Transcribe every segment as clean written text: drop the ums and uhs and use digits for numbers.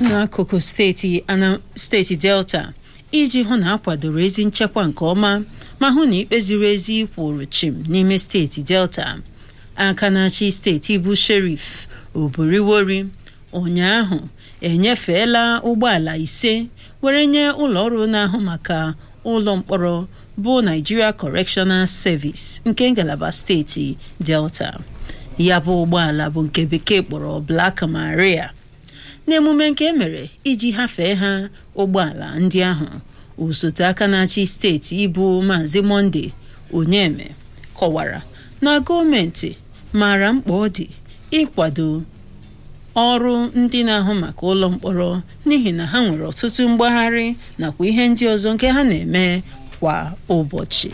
n'akụkụ steeti Delta iji hụ na akwadoro ezi nchekwa nke ọma ma hụ na ikpe ziri ezi kwụrụ chịm n'ime steeti Delta. Aka na-achị steeti bụ Sheriff Oboriwori ụnyaahụ enyefeela ụgbọala 5 were nye ụlọọrụ na-ahụ maka ụlọ mkpọrọ bụ Nigeria Correctional Service nke ngalaba steeti Delta. Ya bụ ụgbọala bụ nke bekee kpọrọ Black Maria. N'emume nke emere iji hafee ha ụgbọala ndị ahụ, osote aka na-achị steeti ibu Maazị Monday Onyeme kọwara na gọọmenti mara mkpa ọ dị ịkwado ọrụ ndị na-ahụ maka ụlọ mkpọrọ n'ihi na ha nwere ọtụtụ mgbagharị nakwa ihe ndị ọzọ nke ha na-eme kwa ụbọchị.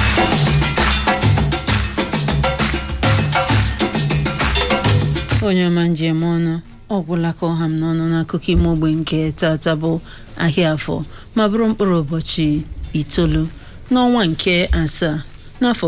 Onye ọma njem ọnụ ọgwụla ka ọha m n'ọnụ n'akụkọ ime ogbe nke tata bụ ahịa afọ ma bụrụ mkpụrụ ụbọchị 9 n'ọnwa nke 7 n'afọ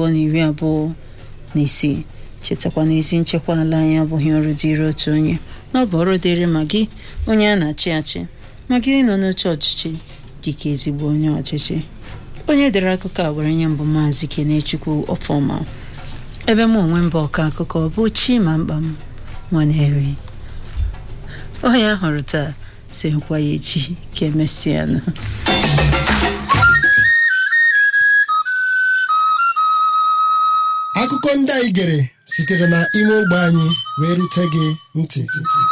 2026. Chetakwa na ezi nchekwa ala anyị abụghị ọrụ dịrị otu onye, na ọ bụ ọrụ dịrị ma gị onye a na-achị achị, ma gị nọ n'oche ọchịchị dịka ezigbo onye ọchịchị. Onye dere akụkọ a were nye mbụ Maazị Kenechukwu Ọfọma, ebe m onwe mbụ ọka akụkọ bụ Chimamkpam Nwaneri. Onye ahụrụ taa si nkwa ya echi ka emesịanụ. Akụkọ ndị anyị gere sitere na ime ogbe anyị wee rute gị ntị.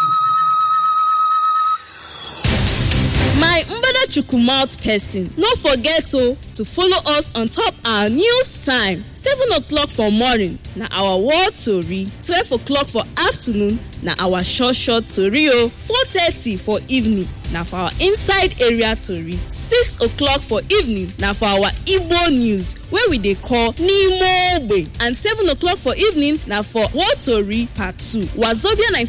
My Mbadachukwu mouth person, no forget to follow us on top our news time. 7 o'clock for morning na our world tori, 12 o'clock for afternoon na our short tori o, 4:30 for evening na for our inside area tori, 6 o'clock for evening na for our Igbo news wey we dey call N'ime Ogbe, and 7 o'clock for evening na for world tori part 2. Wazobia